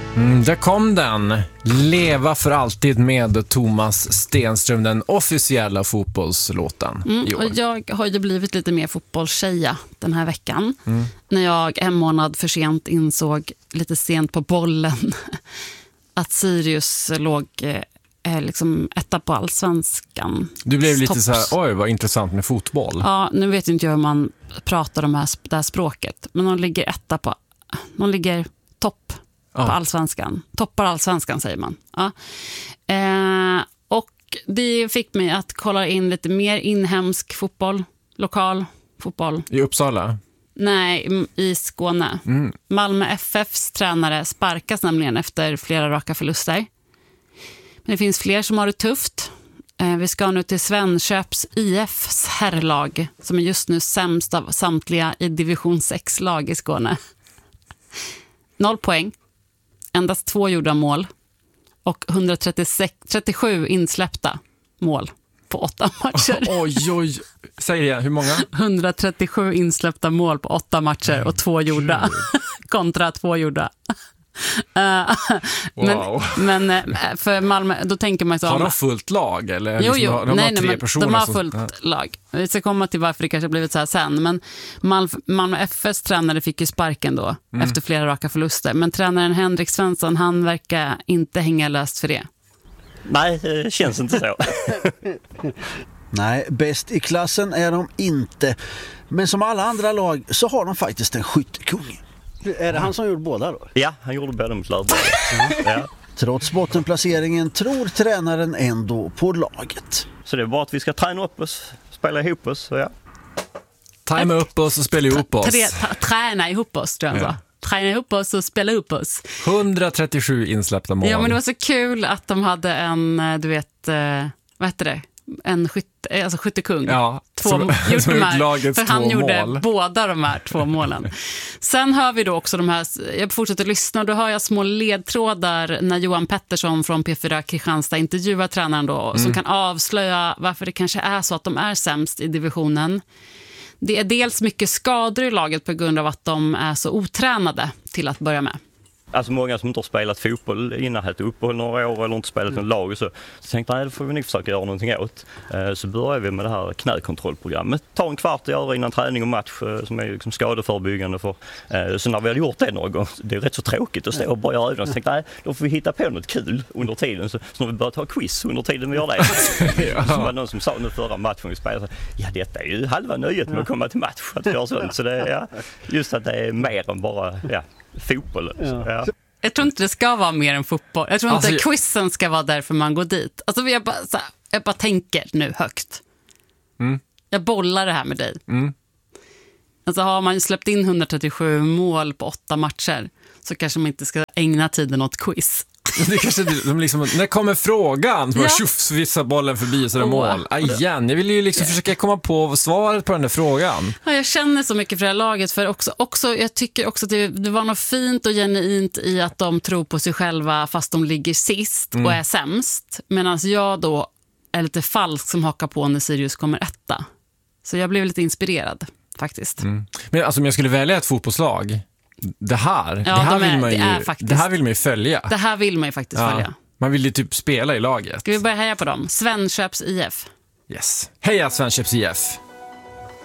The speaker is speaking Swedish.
Där kom den. Leva för alltid med Thomas Stenström, den officiella fotbollslåten i år. Och jag har ju blivit lite mer fotbollstjeja den här veckan. När jag en månad för sent insåg, lite sent på bollen, att Sirius låg liksom etta på Allsvenskan. Du blev lite så här, oj vad intressant med fotboll. Ja, nu vet inte jag hur man pratar om det här språket. Men de ligger topp på Allsvenskan. Toppar Allsvenskan säger man. Ja. Och det fick mig att kolla in lite mer inhemsk fotboll, lokal fotboll. I Uppsala? Nej, i Skåne. Malmö FFs tränare sparkas nämligen efter flera raka förluster. Men det finns fler som har det tufft. Vi ska nu till Svenköps IFs herrlag som är just nu sämst av samtliga i division 6-lag i Skåne. 0 poäng. Endast 2 gjorda mål och 137 insläppta mål på 8 matcher. Oj, säg det, hur många? 137 insläppta mål på 8 matcher och 2 gjorda. Kontra 2 gjorda. Wow. Men för Malmö, då tänker man så... Har de fullt lag? Eller Jo, liksom, de har 3 personer de har fullt lag. Vi ska komma till varför det kanske har blivit så här sen. Men Malmö FFs tränare fick ju sparken då efter flera raka förluster. Men tränaren Henrik Svensson, han verkar inte hänga löst för det. Nej, det känns inte så. Nej, bäst i klassen är de inte. Men som alla andra lag så har de faktiskt en skyttekung. Är det han som gjorde båda då? Ja, han gjorde båda mot Lördag. Ja. Trots bottenplaceringen tror tränaren ändå på laget. Så det är bara att vi ska träna upp oss, spela ihop oss. Ja. Tajma upp oss och spela ihop oss. Träna ihop oss, tror jag. Träna ihop oss och spela ihop oss. 137 insläppta mål. Ja, men det var så kul att de hade en, du vet, vad heter det? En skyttekung. Ja, för han gjorde båda de här 2 målen. Sen hör vi då också de här, jag fortsätter lyssna och då hör jag små ledtrådar när Johan Pettersson från P4 Kristianstad intervjuar tränaren då, som kan avslöja varför det kanske är så att de är sämst i divisionen. Det är dels mycket skador i laget på grund av att de är så otränade till att börja med. Alltså många som inte har spelat fotboll innan ett uppehåll några år eller inte spelat någon lag och så tänkte jag, det får vi nog försöka göra någonting åt. Så börjar vi med det här knäkontrollprogrammet. Ta en kvart att göra innan träning och match som är liksom skadeförebyggande för. Så när vi hade gjort det någon gång, det är rätt så tråkigt att stå och bara göra övningar. Så tänkte jag, då får vi hitta på något kul under tiden. Så när vi började ta quiz under tiden vi gör det. Så var det någon som sa nu förra matchen vi spelade, ja detta är ju halva nöjet med att komma till match. Att göra sånt. Så det är just att det är mer än bara fotboll. Ja. Jag tror inte det ska vara mer än fotboll. Jag tror inte quizen ska vara därför man går dit. Alltså jag bara tänker nu högt. Jag bollar det här med dig. Alltså har man släppt in 137 mål på 8 matcher så kanske man inte ska ägna tiden åt quiz. Det kanske de liksom, när kommer frågan? Så tjufs, vissa bollen förbi så är det mål. Igen, jag vill ju liksom försöka komma på svaret på den där frågan. Ja, jag känner så mycket för det här laget för också jag tycker också att det var något fint och genuint i att de tror på sig själva fast de ligger sist och är sämst. Medan jag då är lite falsk som hakar på när Sirius kommer etta. Så jag blev lite inspirerad faktiskt. Men alltså om jag skulle välja ett fotbollslag, det här vill man ju följa. Det här vill man ju faktiskt följa. Man vill ju typ spela i laget. Ska vi börja heja på dem? Svenköps IF. Yes. Heja Svenköps IF.